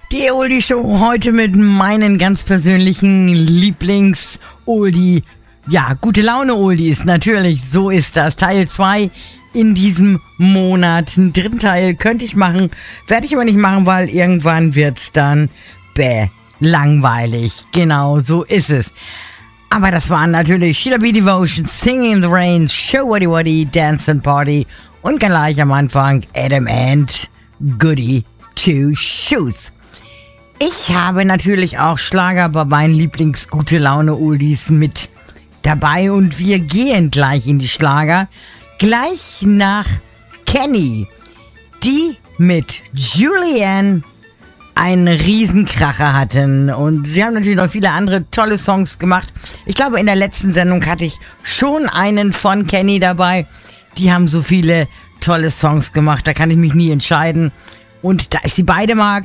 Die Oldie-Show heute mit meinen ganz persönlichen Lieblings-Oldie. Ja, gute Laune-Oldies, natürlich, so ist das. Teil 2 in diesem Monat. Den dritten Teil könnte ich machen, werde ich aber nicht machen, weil irgendwann wird's dann langweilig. Genau, so ist es. Aber das waren natürlich Sheila B. Devotion, Singing in the Rain, Show Waddy Waddy, Dance and Party und gleich am Anfang Adam and Goody Two Shoes. Ich habe natürlich auch Schlager bei meinen Lieblings-Gute-Laune-Oldies mit dabei und wir gehen gleich in die Schlager. Gleich nach Kenny, die mit Julianne einen Riesenkracher hatten und sie haben natürlich noch viele andere tolle Songs gemacht. Ich glaube, in der letzten Sendung hatte ich schon einen von Kenny dabei. Die haben so viele tolle Songs gemacht, da kann ich mich nie entscheiden. Und da ich sie beide mag,